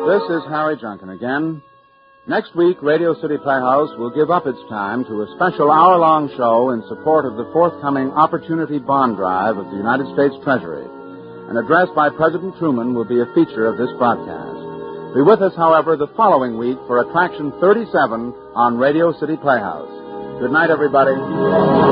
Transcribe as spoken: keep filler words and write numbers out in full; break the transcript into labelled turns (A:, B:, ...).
A: This is Harry Junkin again. Next week, Radio City Playhouse will give up its time to a special hour-long show in support of the forthcoming Opportunity Bond Drive of the United States Treasury. An address by President Truman will be a feature of this broadcast. Be with us, however, the following week for Attraction thirty-seven on Radio City Playhouse. Good night, everybody.